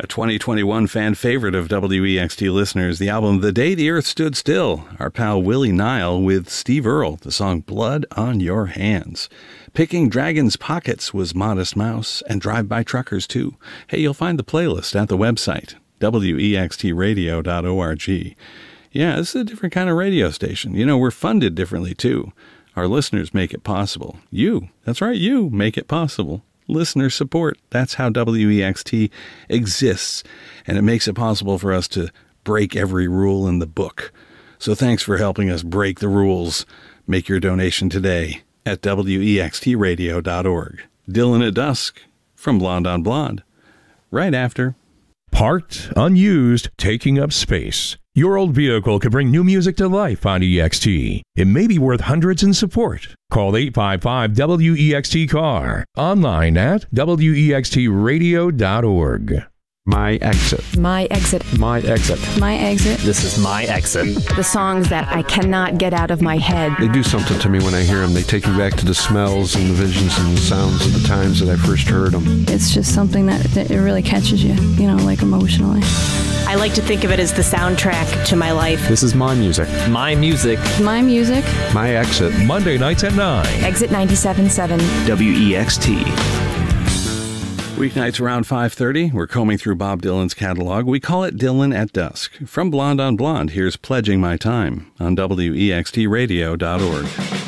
A 2021 fan favorite of WEXT listeners, the album The Day the Earth Stood Still, our pal Willie Nile with Steve Earle, the song Blood on Your Hands. Picking Dragon's Pockets was Modest Mouse, and Drive-By Truckers too. Hey, you'll find the playlist at the website, wextradio.org. Yeah, this is a different kind of radio station. You know, we're funded differently too. Our listeners make it possible. You, that's right, you make it possible. Listener support. That's how WEXT exists, and it makes it possible for us to break every rule in the book. So thanks for helping us break the rules. Make your donation today at wextradio.org. Dylan at Dusk from Blonde on Blonde. Right after. Parked, unused, taking up space. Your old vehicle could bring new music to life on EXT. It may be worth hundreds in support. Call 855-WEXT-CAR. Online at wextradio.org. My exit. My exit. My exit. My exit. This is my exit. The songs that I cannot get out of my head. They do something to me when I hear them. They take me back to the smells and the visions and the sounds of the times that I first heard them. It's just something that it really catches you, you know, like emotionally. I like to think of it as the soundtrack to my life. This is my music. My music. My music. My exit. Monday nights at 9. Exit 97.7. WEXT. Weeknights around 5:30, we're combing through Bob Dylan's catalog. We call it Dylan at Dusk. From Blonde on Blonde, here's Pledging My Time on WEXTradio.org.